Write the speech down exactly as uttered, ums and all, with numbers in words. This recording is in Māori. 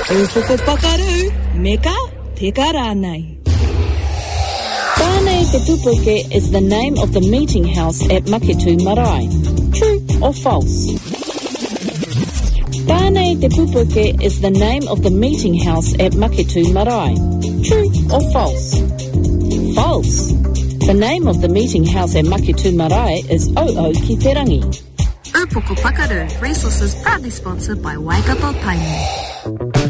Ufoko pakaru, meka peka rānei. Tānei Te Pupuke is the name of the meeting house at Maketu Marae. True or false? Tānei Te Pupuke is the name of the meeting house at Maketu Marae. True or false? False. The name of the meeting house at Maketu Marae is O'o ki te rangi. Ūpoko Pakaru, resources proudly sponsored by Waikato Tainui.